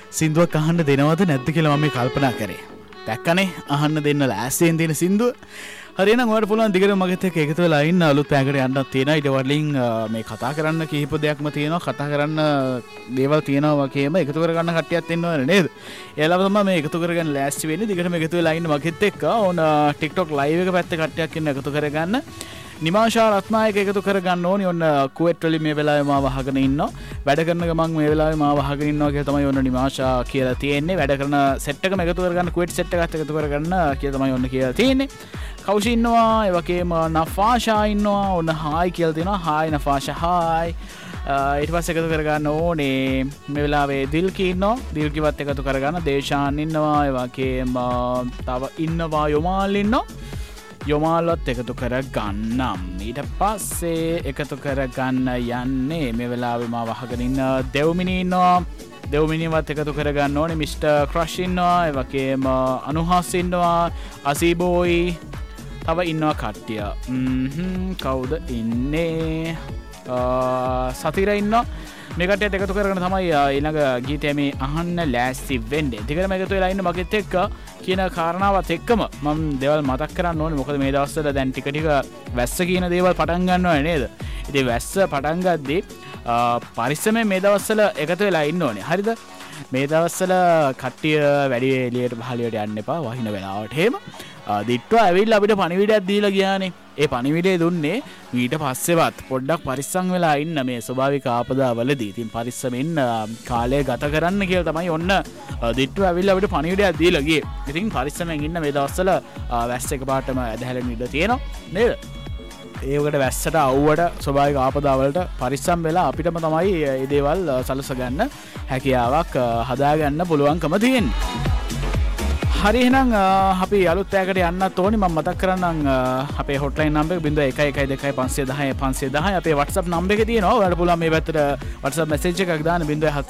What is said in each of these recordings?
සින්දුවක් අහන්න දෙනවද නැද්ද කියලා මම කල්පනා කරේ. දැක්කනේ අහන්න දෙන්න ලෑස්තියෙන් තියෙන සින්දුව. හරිනම් ඔයාලට පුළුවන් දිගට මගෙත් එක්ක එකතු වෙලා ඉන්න අලුත් පැයකට යන්නත් තියෙනවා. ඊට වලින් මේ කතා කරන්න කිහිප දෙයක්ම තියෙනවා. කතා කරන්න දේවල් තියෙනවා වගේම එකතු කරගන්න කට්ටියක් ඉන්නවනේ නේද? එයාලම තමයි මේ එකතු කරගන්න ලෑස්ති වෙන්නේ. දිගටම එකතු වෙලා ඉන්න මගෙත් එක්ක ඕන TikTok live එක පැත්තේ කට්ටියක් ඉන්න එකතු කරගන්න. නිමාෂා රත්නායක එකතු කරගන්න ඕනි. ඔන්න කුවේට් වලින් මේ වෙලාවේ මාව අහගෙන ඉන්නවා. වැඩ කරන ගමන් මේ වෙලාවේ මාව අහගෙන ඉන්නවා කියලා තමයි ඔන්න නිමාෂා කියලා තියෙන්නේ. වැඩ කරන සෙට් එකම එකතු කරගන්න කුවේට් සෙට් එකත් එකතු කරගන්න කියලා තමයි ඔන්න කියලා තියෙන්නේ. කෞෂි ඉන්නවා. ඒ වගේම නෆාෂා ඉන්නවා. ඔන්න හායි කියලා තියෙනවා. Hi නෆාෂා hi. ඊට පස්සේ එකතු කරගන්න ඕනේ මේ වෙලාවේ දිල්කි ඉන්නවා. දිල්කිවත් එකතු කරගන්න. දේශාන් ඉන්නවා. ඒ වගේම තව ඉන්නවා යොමාල් ඉන්නවා. යොමාලොත් එකතු කර ගන්නම්. ඊට පස්සේ එකතු කරගන්න යන්නේ මේ වෙලාවේ මාව අහගෙන ඉන්න දෙව්මිනි ඉන්නවා. දෙව්මිනිවත් එකතු කරගන්න ඕනේ. මිස්ටර් ක්‍රෂ් ඉන්නවා. ඒ වගේම අනුහාස් ඉන්නවා. අසීබෝයි තව ඉන්නවා කට්ටිය. කවුද ඉන්නේ? සතිර ඉන්නවා. මේ කට්ටියත් එකතු කරගෙන තමයි ඊළඟ ගීතය මේ අහන්න ලෑස්ති වෙන්නේ. ටිකටම එකතු වෙලා ඉන්න මගෙත් එක්ක කියන කාරණාවත් එක්කම මම දේවල් මතක් කරන්න ඕනේ. මොකද මේ දවස්වල දැන් ටික ටික වැස්ස කියන දේවල් පටන් ගන්නවනේ නේද? ඉතින් වැස්ස පටන් ගද්දී පරිස්සමෙන් මේ දවස්වල එකතු වෙලා ඉන්න ඕනේ. හරිද? මේ දවස්වල කට්ටිය වැඩි එළියට පහළියට යන්න එපා. වහින වෙලාවට එහෙම දිට්ටුව ඇවිල්ලා අපිට පණිවිඩයක් දීලා ගියානේ. ඒ පණිවිඩය දුන්නේ ඊට පස්සෙවත් පොඩ්ඩක් පරිස්සම් වෙලා ඉන්න මේ ස්වභාවික ආපදාවලදී. ඉතින් පරිස්සමෙන් කාලය ගත කරන්න කියලා තමයි ඔන්න දිට්ටුව ඇවිල්ලා අපිට පණිවිඩයක් දීලා ගියේ. ඉතින් පරිස්සමෙන් ඉන්න මේ දවස්වල වැස්ස එකපාරටම ඇදහැලෙන්න ඉඩ තියෙනවා නේද? ඒකට වැස්සට අවුවට ස්වභාවික ආපදාවලට පරිස්සම් වෙලා අපිටම තමයි මේ දේවල් සලස ගන්න හැකියාවක් හදාගන්න පුළුවන්කම තියෙන්නේ. හරි එහෙනම් අපි අලුත් පැයකට යන්නත් ඕනේ. මම මතක් කරන්නම් අපේ හොට්ලයින් නම්බර් එක 0112 අපේ WhatsApp නම්බර් එක තියෙනවා. ඔයාලට පුළුවන් මේ පැත්තට WhatsApp message එකක් දාන්න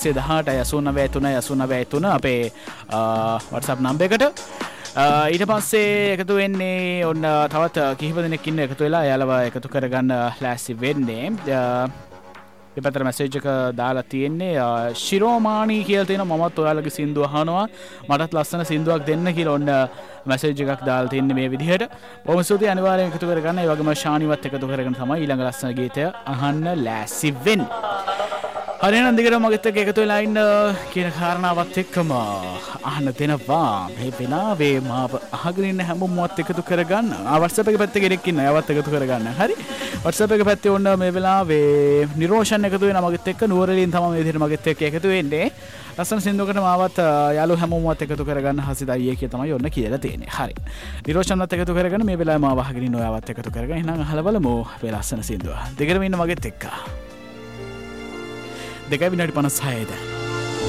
0718 අපේ WhatsApp නම්බර් එකට. ඊට පස්සේ එකතු වෙන්නේ ඔන්න තවත් කිහිප දෙනෙක් ඉන්න එකතු වෙලා එයාලව එකතු කරගන්න ලෑස්ති වෙන්නේ. ඉපතර මැසේජ් එක දාලා තියෙන්නේ ශිරෝමානි කියලා තියෙනවා. මමත් ඔයාලගේ සින්දුව අහනවා. මටත් ලස්සන සින්දුවක් දෙන්න කියලා ඔන්න මැසේජ් එකක් දාලා තින්නේ මේ විදිහට. බොහොම ස්තුතියි. අනිවාර්යෙන් එකතු කරගන්න. ඒ වගේම ශානිවත් එකතු කරගෙන තමයි ඊළඟ ලස්සන ගීතය අහන්න ලෑස්ති වෙන්නේ. හරි එහෙනම් දිගටම මගෙත් එක්ක එකතු වෙලා ඉන්න කියන කාරණාවත් එක්කම අහන්න දෙනවා. මේ වෙලාවේ මාව අහගෙන ඉන්න හැමෝමවත් එකතු කරගන්න. WhatsApp එක පැත්තේ කෙනෙක් ඉන්නවා. එයාවත් එකතු කරගන්න. හරි. WhatsApp එක පැත්තේ ඔන්න මේ වෙලාවේ නිරෝෂන් එකතු වෙනවා මගෙත් එක්ක. නුවරලින් තමයි මේ විදිහට මගෙත් එක්ක එකතු වෙන්නේ. ලස්සන සින්දුවකට මාවත් යාළුවෝ හැමෝමවත් එකතු කරගන්න හසිත අයියේ කිය තමයි ඔන්න කියලා තියෙන්නේ. හරි. නිරෝෂන්වත් එකතු කරගෙන මේ වෙලාවේ මාව අහගෙන ඉන්න ඔයාවත් එකතු කරගෙන එහෙනම් අහලා බලමු මේ ලස්සන සින්දුව. දෙකම ඉන්න මගෙත් එක්ක. 2:56